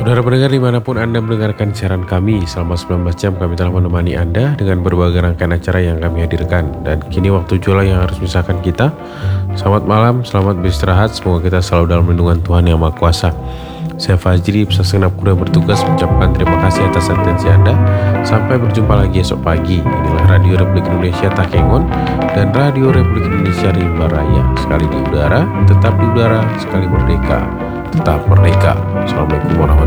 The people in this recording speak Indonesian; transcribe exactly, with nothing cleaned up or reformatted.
Saudara pendengar dimanapun Anda mendengarkan siaran kami, selama sembilan belas jam kami telah menemani Anda dengan berbagai rangkaian acara yang kami hadirkan. Dan kini waktu jualah yang harus memisahkan kita. Selamat malam, selamat beristirahat, semoga kita selalu dalam lindungan Tuhan Yang Maha Kuasa. Saya Fajri, peserta segenap kuda bertugas mengucapkan terima kasih atas atensi Anda. Sampai berjumpa lagi esok pagi. Inilah Radio Republik Indonesia Takengon dan Radio Republik Indonesia Rimba Raya. Sekali di udara, tetap di udara, sekali merdeka, tetap merdeka. Assalamualaikum warahmatullahi wabarakatuh.